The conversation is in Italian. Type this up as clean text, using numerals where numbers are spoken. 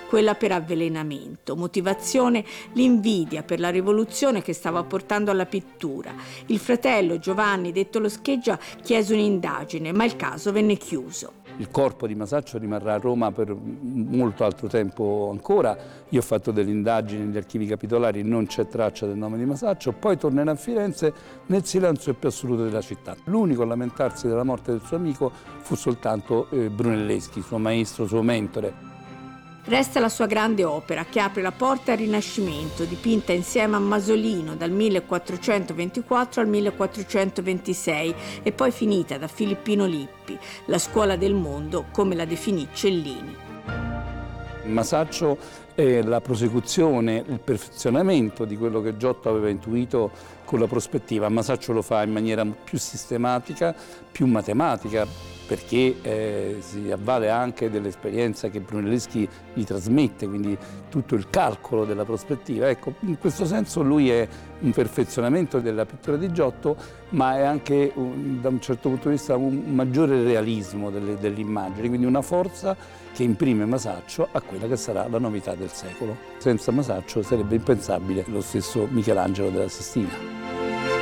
quella per avvelenamento. Motivazione: l'invidia per la rivoluzione che stava portando alla pittura. Il fratello Giovanni, detto lo Scheggia, chiese un'indagine, ma il caso venne chiuso. Il corpo di Masaccio rimarrà a Roma per molto altro tempo ancora. Io ho fatto delle indagini negli archivi capitolari, non c'è traccia del nome di Masaccio, poi tornerà a Firenze nel silenzio più assoluto della città. L'unico a lamentarsi della morte del suo amico fu soltanto Brunelleschi, suo maestro, suo mentore. Resta la sua grande opera che apre la porta al Rinascimento, dipinta insieme a Masolino dal 1424 al 1426 e poi finita da Filippino Lippi, La scuola del mondo, come la definì Cellini. Masaccio è la prosecuzione, il perfezionamento di quello che Giotto aveva intuito con la prospettiva. Masaccio lo fa in maniera più sistematica, più matematica, perché si avvale anche dell'esperienza che Brunelleschi gli trasmette, quindi tutto il calcolo della prospettiva. Ecco, in questo senso lui è un perfezionamento della pittura di Giotto, ma è anche da un certo punto di vista un maggiore realismo dell'immagine, quindi una forza che imprime Masaccio a quella che sarà la novità del secolo. Senza Masaccio sarebbe impensabile lo stesso Michelangelo della Sistina.